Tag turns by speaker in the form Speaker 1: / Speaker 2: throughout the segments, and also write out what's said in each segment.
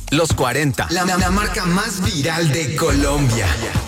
Speaker 1: Los 40. La marca más viral de Colombia.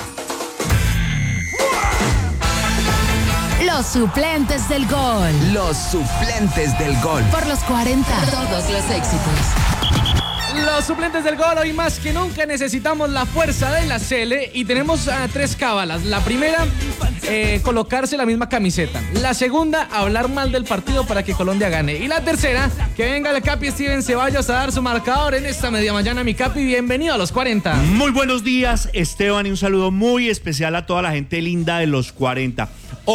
Speaker 2: Los suplentes del gol.
Speaker 1: Los suplentes del gol.
Speaker 2: Por los 40. Todos los éxitos.
Speaker 3: Los suplentes del gol, hoy más que nunca necesitamos la fuerza de la Cele y tenemos tres cábalas. La primera, colocarse la misma camiseta. La segunda, hablar mal del partido para que Colombia gane. Y la tercera, que venga el Capi Steven Ceballos a dar su marcador en esta media mañana. Mi Capi, bienvenido a los 40.
Speaker 4: Muy buenos días, Esteban, y un saludo muy especial a toda la gente linda de los 40.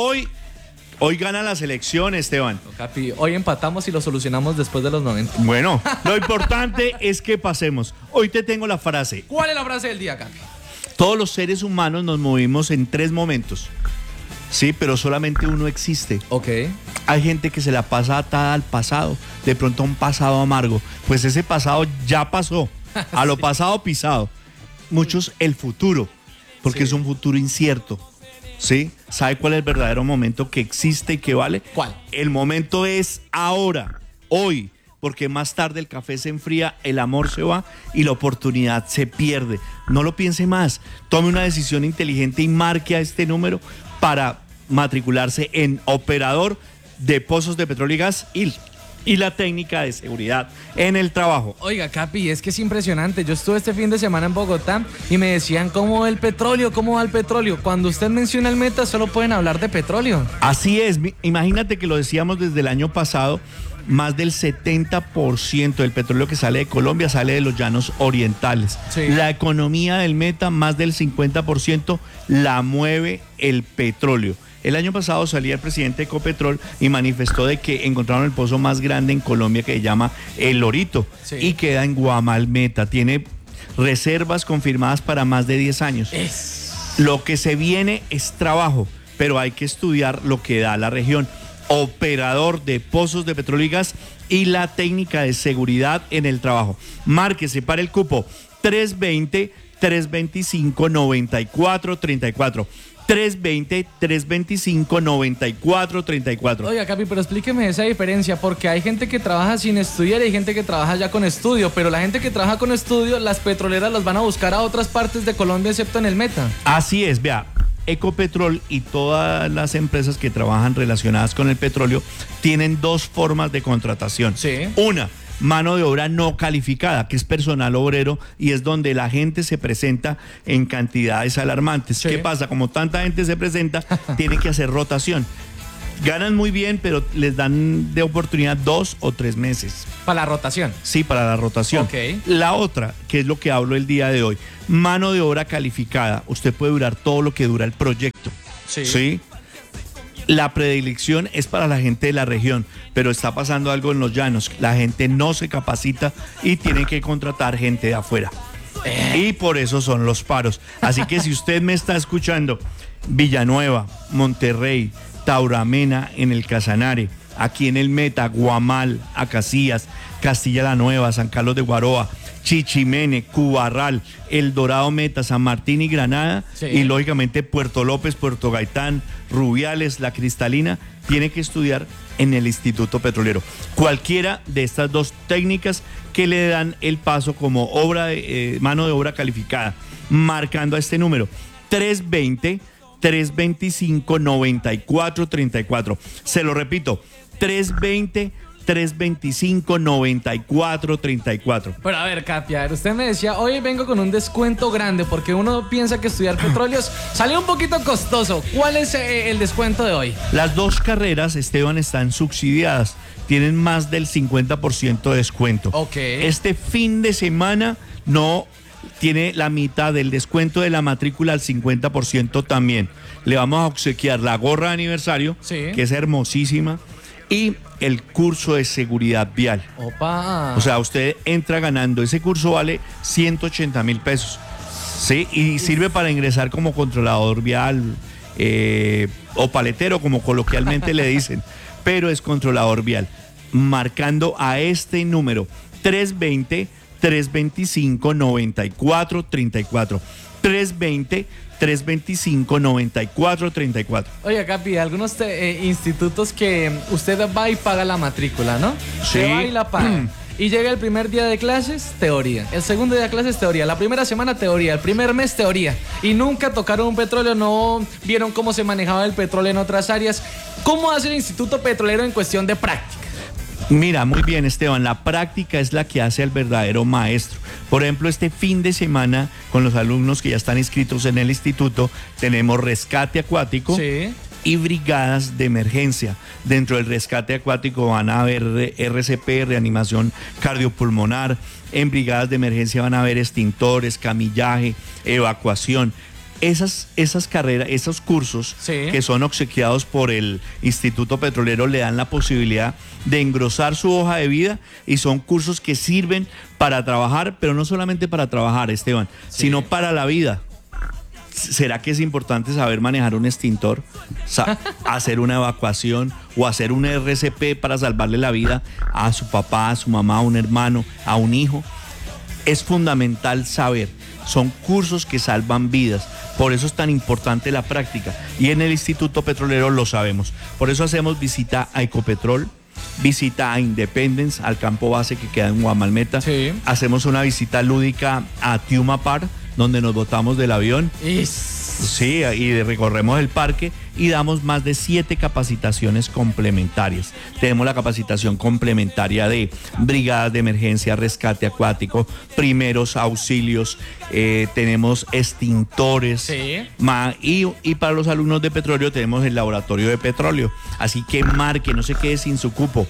Speaker 4: Hoy gana la selección, Esteban.
Speaker 3: Capi, hoy empatamos y lo solucionamos después de los 90.
Speaker 4: Bueno, lo importante es que pasemos. Hoy te tengo la frase.
Speaker 3: ¿Cuál es la frase del día, Capi?
Speaker 4: Todos los seres humanos nos movimos en 3 momentos. Sí, pero solamente uno existe.
Speaker 3: Ok.
Speaker 4: Hay gente que se la pasa atada al pasado, de pronto a un pasado amargo. Pues ese pasado ya pasó, a lo pasado pisado. Muchos el futuro, porque es un futuro incierto. ¿Sí? ¿Sabe cuál es el verdadero momento que existe y que vale?
Speaker 3: ¿Cuál?
Speaker 4: El momento es ahora, hoy, porque más tarde el café se enfría, el amor se va y la oportunidad se pierde. No lo piense más, tome una decisión inteligente y marque a este número para matricularse en operador de pozos de petróleo y gas y la técnica de seguridad en el trabajo.
Speaker 3: Oiga, Capi, es que es impresionante. Yo estuve este fin de semana en Bogotá y me decían cómo va el petróleo. Cuando usted menciona el meta, solo pueden hablar de petróleo.
Speaker 4: Así es, imagínate que lo decíamos desde el año pasado, más del 70% del petróleo que sale de Colombia sale de los llanos orientales.
Speaker 3: Sí.
Speaker 4: La economía del meta, más del 50% la mueve el petróleo. El año pasado salía el presidente de Ecopetrol y manifestó de que encontraron el pozo más grande en Colombia que se llama El Lorito, sí, y queda en Guamalmeta. Tiene reservas confirmadas para más de 10 años. Lo que se viene es trabajo, pero hay que estudiar lo que da la región. Operador de pozos de petróleo y gas y la técnica de seguridad en el trabajo. Márquese para el cupo 320-325-9434. 320-325-9434.
Speaker 3: Oiga, Capi, pero explíqueme esa diferencia, porque hay gente que trabaja sin estudiar y hay gente que trabaja ya con estudio, pero la gente que trabaja con estudio, las petroleras las van a buscar a otras partes de Colombia excepto en el meta.
Speaker 4: Así es, vea, Ecopetrol y todas las empresas que trabajan relacionadas con el petróleo tienen 2 formas de contratación.
Speaker 3: Sí.
Speaker 4: Una, mano de obra no calificada, que es personal obrero y es donde la gente se presenta en cantidades alarmantes. Sí. ¿Qué pasa? Como tanta gente se presenta, tienen que hacer rotación. Ganan muy bien, pero les dan de oportunidad 2 o 3 meses.
Speaker 3: ¿Para la rotación?
Speaker 4: Sí, para la rotación.
Speaker 3: Okay.
Speaker 4: La otra, que es lo que hablo el día de hoy, mano de obra calificada. Usted puede durar todo lo que dura el proyecto.
Speaker 3: Sí.
Speaker 4: ¿Sí? La predilección es para la gente de la región, pero está pasando algo en los llanos. La gente no se capacita y tienen que contratar gente de afuera. Y por eso son los paros. Así que si usted me está escuchando, Villanueva, Monterrey, Tauramena en el Casanare, aquí en el Meta, Guamal, Acacías, Castilla la Nueva, San Carlos de Guaroa, Chichimene, Cubarral, El Dorado Meta, San Martín y Granada, sí, y lógicamente Puerto López, Puerto Gaitán, Rubiales, La Cristalina, tiene que estudiar en el Instituto Petrolero. Cualquiera de estas 2 técnicas que le dan el paso como mano de obra calificada, marcando a este número 320-325-9434. Se lo repito, 320-325-9434.
Speaker 3: Pero a ver, Capi, usted me decía, hoy vengo con un descuento grande, porque uno piensa que estudiar petróleos sale un poquito costoso. ¿Cuál es el descuento de hoy?
Speaker 4: Las 2 carreras, Esteban, están subsidiadas. Tienen más del 50% de descuento.
Speaker 3: Ok.
Speaker 4: Este fin de semana no tiene la mitad del descuento de la matrícula al 50% también. Le vamos a obsequiar la gorra de aniversario, sí, que es hermosísima, y el curso de seguridad vial.
Speaker 3: Opa.
Speaker 4: O sea, usted entra ganando. Ese curso vale 180,000 pesos. Sí, y sirve para ingresar como controlador vial o paletero, como coloquialmente le dicen, pero es controlador vial. Marcando a este número 320-325-9434. 320-325-9434.
Speaker 3: Oiga, Capi, algunos institutos que usted va y paga la matrícula, ¿no?
Speaker 4: Sí.
Speaker 3: Usted va y la paga. Y llega el primer día de clases, teoría. El segundo día de clases, teoría. La primera semana, teoría. El primer mes, teoría. Y nunca tocaron un petróleo, no vieron cómo se manejaba el petróleo en otras áreas. ¿Cómo hace el Instituto Petrolero en cuestión de práctica?
Speaker 4: Mira, muy bien, Esteban, la práctica es la que hace al verdadero maestro. Por ejemplo, este fin de semana, con los alumnos que ya están inscritos en el instituto, tenemos rescate acuático.
Speaker 3: Sí.
Speaker 4: Y brigadas de emergencia. Dentro del rescate acuático van a haber RCP, reanimación cardiopulmonar. En brigadas de emergencia van a haber extintores, camillaje, evacuación. Esas carreras, esos cursos que son obsequiados por el Instituto Petrolero le dan la posibilidad de engrosar su hoja de vida, y son cursos que sirven para trabajar, pero no solamente para trabajar, Esteban, sino para la vida. ¿Será que es importante saber manejar un extintor, hacer una evacuación o hacer un RCP para salvarle la vida a su papá, a su mamá, a un hermano, a un hijo? Es fundamental saber. Son cursos que salvan vidas. Por eso es tan importante la práctica. Y en el Instituto Petrolero lo sabemos. Por eso hacemos visita a Ecopetrol, visita a Independence, al campo base que queda en Guamalmeta.
Speaker 3: Sí.
Speaker 4: Hacemos una visita lúdica a Tiuma Park, donde nos botamos del avión. Sí, y recorremos el parque y damos más de 7 capacitaciones complementarias. Tenemos la capacitación complementaria de brigadas de emergencia, rescate acuático, primeros auxilios, tenemos extintores.
Speaker 3: Sí.
Speaker 4: Y para los alumnos de petróleo tenemos el laboratorio de petróleo. Así que marque, no se quede sin su cupo.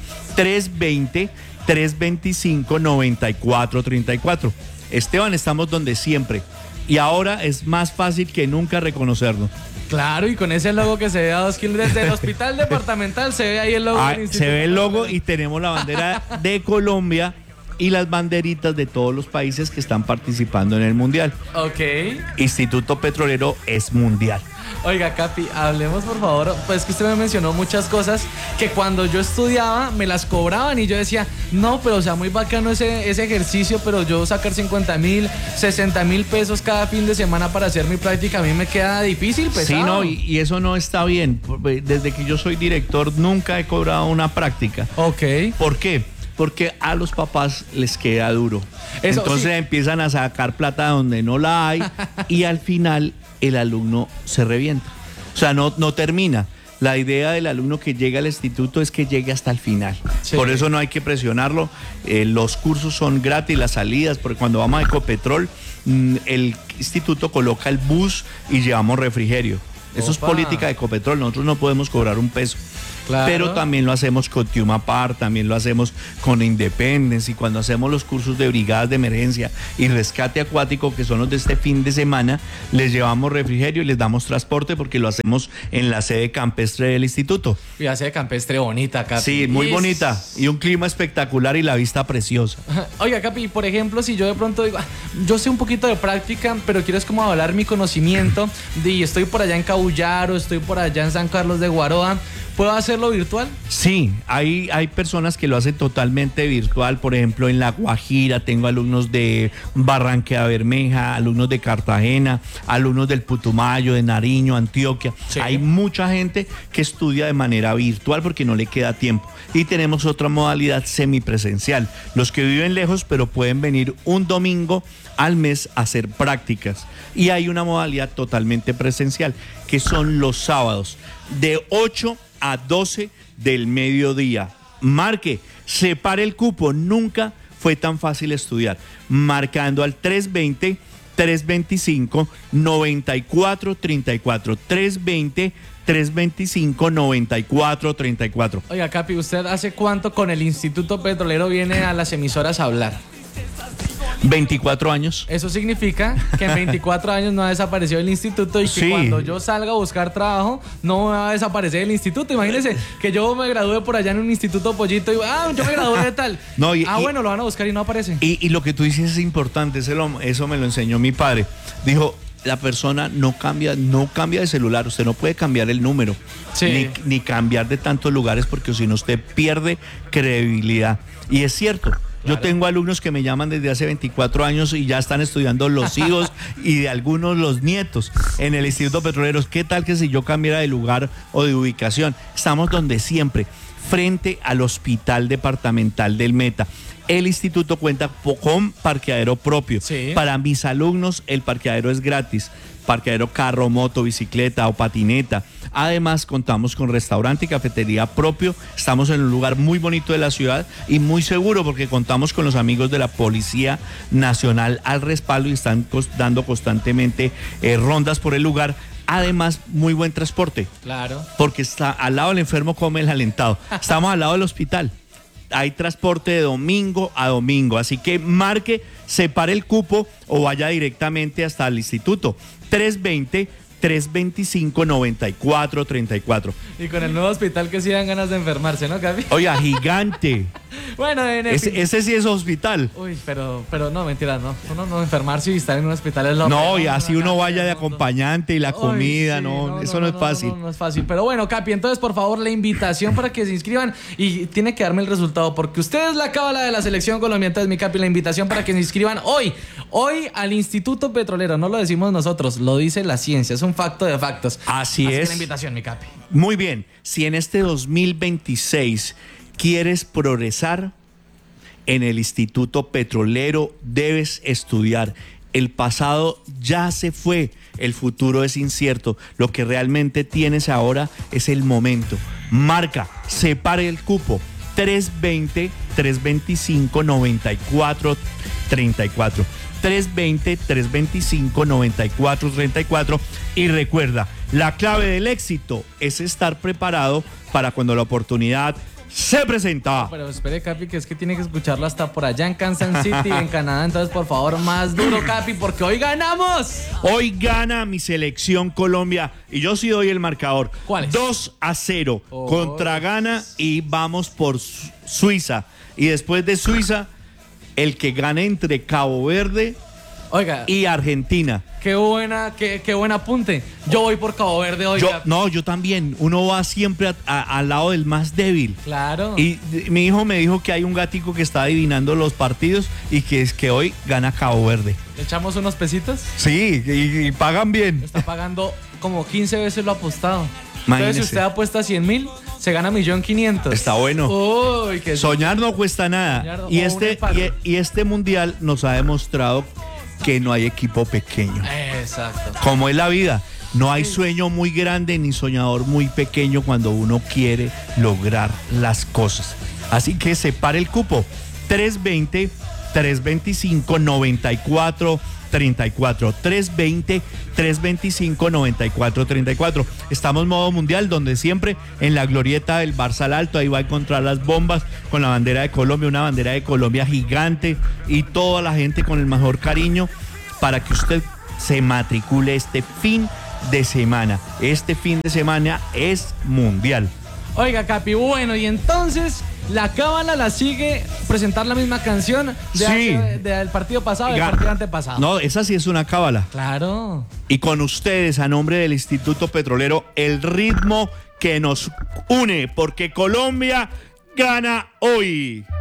Speaker 4: 320-325-9434. Esteban, estamos donde siempre. Y ahora es más fácil que nunca reconocerlo.
Speaker 3: Claro, y con ese logo que se ve a 2 kilómetros desde el hospital departamental, se ve ahí el logo.
Speaker 4: Se ve el logo y tenemos la bandera de Colombia y las banderitas de todos los países que están participando en el Mundial.
Speaker 3: Ok.
Speaker 4: Instituto Petrolero es mundial.
Speaker 3: Oiga, Capi, hablemos por favor, pues que usted me mencionó muchas cosas que cuando yo estudiaba me las cobraban y yo decía, no, pero o sea, muy bacano ese ejercicio, pero yo sacar 50,000, 60,000 pesos cada fin de semana para hacer mi práctica, a mí me queda difícil, pesado.
Speaker 4: Sí, no, y eso no está bien. Desde que yo soy director nunca he cobrado una práctica.
Speaker 3: Ok.
Speaker 4: ¿Por qué? Porque a los papás les queda duro.
Speaker 3: Eso,
Speaker 4: entonces empiezan a sacar plata donde no la hay y al final el alumno se revienta. O sea, no termina. La idea del alumno que llega al instituto es que llegue hasta el final. Sí. Por eso no hay que presionarlo. Los cursos son gratis, las salidas, porque cuando vamos a Ecopetrol, el instituto coloca el bus y llevamos refrigerio. Eso es política de Ecopetrol. Nosotros no podemos cobrar un peso. Claro. Pero también lo hacemos con Tiuma Park, también lo hacemos con Independence, y cuando hacemos los cursos de brigadas de emergencia y rescate acuático, que son los de este fin de semana, les llevamos refrigerio y les damos transporte, porque lo hacemos en la sede campestre del instituto.
Speaker 3: Y la sede campestre bonita, Capi.
Speaker 4: Sí, muy bonita, y un clima espectacular y la vista preciosa.
Speaker 3: Oiga, Capi, por ejemplo, si yo de pronto digo, yo sé un poquito de práctica, pero quiero es como avalar mi conocimiento, y estoy por allá en Cabullar o estoy por allá en San Carlos de Guaroa, ¿puedo hacerlo virtual?
Speaker 4: Sí, hay personas que lo hacen totalmente virtual. Por ejemplo, en La Guajira tengo alumnos de Barranquilla Bermeja, alumnos de Cartagena, alumnos del Putumayo, de Nariño, Antioquia. Sí. Hay mucha gente que estudia de manera virtual porque no le queda tiempo. Y tenemos otra modalidad semipresencial. Los que viven lejos pero pueden venir un domingo al mes a hacer prácticas. Y hay una modalidad totalmente presencial, que son los sábados, de 8 a 12 del mediodía. Marque, separe el cupo. Nunca fue tan fácil estudiar. Marcando al 320-325-9434. 320-325-9434.
Speaker 3: Oiga, Capi, ¿usted hace cuánto con el Instituto Petrolero viene a las emisoras a hablar?
Speaker 4: 24 años.
Speaker 3: Eso significa que en 24 años no ha desaparecido el instituto, y que cuando yo salga a buscar trabajo no va a desaparecer el instituto. Imagínense que yo me gradué por allá en un instituto Pollito y yo me gradué de tal. Bueno, lo van a buscar y no aparece.
Speaker 4: Y lo que tú dices es importante, eso me lo enseñó mi padre. Dijo, la persona no cambia de celular, usted no puede cambiar el número, ni cambiar de tantos lugares, porque si no usted pierde credibilidad. Y es cierto. Yo tengo alumnos que me llaman desde hace 24 años y ya están estudiando los hijos y de algunos los nietos en el Instituto Petrolero. ¿Qué tal que si yo cambiara de lugar o de ubicación? Estamos donde siempre, frente al Hospital Departamental del Meta. el instituto cuenta con parqueadero propio.
Speaker 3: Sí.
Speaker 4: Para mis alumnos el parqueadero es gratis. Parqueadero carro, moto, bicicleta o patineta. Además, contamos con restaurante y cafetería propio. Estamos en un lugar muy bonito de la ciudad y muy seguro porque contamos con los amigos de la Policía Nacional al respaldo y están dando constantemente rondas por el lugar. Además, muy buen transporte.
Speaker 3: Claro.
Speaker 4: Porque está al lado del enfermo come el alentado. Estamos al lado del hospital. Hay transporte de domingo a domingo, así que marque, separe el cupo o vaya directamente hasta el instituto. 320-325-9434.
Speaker 3: Y con el nuevo hospital que sí dan ganas de enfermarse, ¿no, Capi?
Speaker 4: Oiga, gigante.
Speaker 3: Bueno,
Speaker 4: Ese sí es hospital.
Speaker 3: Uy, pero no, mentira, no. Uno no enfermarse y estar en un hospital es lo
Speaker 4: No,
Speaker 3: peor,
Speaker 4: y así uno vaya de
Speaker 3: no, no.
Speaker 4: acompañante y la comida,
Speaker 3: Ay, sí,
Speaker 4: eso no es fácil.
Speaker 3: No es fácil. Pero bueno, Capi, entonces por favor la invitación para que se inscriban y tiene que darme el resultado porque usted es la cábala de la selección colombiana. Entonces, mi Capi, la invitación para que se inscriban hoy al Instituto Petrolero. No lo decimos nosotros, lo dice la ciencia, es un facto de factos.
Speaker 4: Así
Speaker 3: que
Speaker 4: es.
Speaker 3: la invitación, mi Capi.
Speaker 4: Muy bien, si en este 2026 quieres progresar, en el Instituto Petrolero debes estudiar. El pasado ya se fue, el futuro es incierto. Lo que realmente tienes ahora es el momento. Marca, separe el cupo. 320-325-9434. 320-325-9434. Y recuerda, la clave del éxito es estar preparado para cuando la oportunidad se presenta.
Speaker 3: Pero espere, Capi, que es que tiene que escucharlo hasta por allá en Kansas City, en Canadá. Entonces, por favor, más duro, Capi, porque hoy ganamos.
Speaker 4: Hoy gana mi selección Colombia y yo sí doy el marcador.
Speaker 3: ¿Cuál es?
Speaker 4: 2-0 contra Ghana y vamos por Suiza. Y después de Suiza, el que gane entre Cabo Verde
Speaker 3: Oiga,
Speaker 4: y Argentina.
Speaker 3: qué buen apunte. Yo voy por Cabo Verde, oiga.
Speaker 4: Yo también. Uno va siempre al lado del más débil.
Speaker 3: Claro.
Speaker 4: Y mi hijo me dijo que hay un gatico que está adivinando los partidos y que es que hoy gana Cabo Verde.
Speaker 3: ¿Le echamos unos pesitos?
Speaker 4: Sí, y pagan bien.
Speaker 3: Está pagando como 15 veces lo apostado.
Speaker 4: Imagínese.
Speaker 3: Entonces, si usted apuesta 100,000, se gana 1.500.000.
Speaker 4: Está bueno.
Speaker 3: Uy, qué
Speaker 4: Soñar no cuesta nada.
Speaker 3: Soñar,
Speaker 4: Y
Speaker 3: o un empate.
Speaker 4: este mundial nos ha demostrado que no hay equipo pequeño.
Speaker 3: Exacto.
Speaker 4: Como es la vida, no hay sueño muy grande ni soñador muy pequeño cuando uno quiere lograr las cosas. Así que separe el cupo. 320-325-9434. 320-325-9434. Estamos modo mundial, donde siempre en la glorieta del Barzal Alto, ahí va a encontrar las bombas con la bandera de Colombia, una bandera de Colombia gigante y toda la gente con el mejor cariño para que usted se matricule este fin de semana. Este fin de semana es mundial.
Speaker 3: Oiga, Capi, bueno, y entonces la cábala la sigue presentar la misma canción del partido pasado, del partido antepasado.
Speaker 4: No, esa sí es una cábala.
Speaker 3: Claro.
Speaker 4: Y con ustedes, a nombre del Instituto Petrolero, el ritmo que nos une, porque Colombia gana hoy.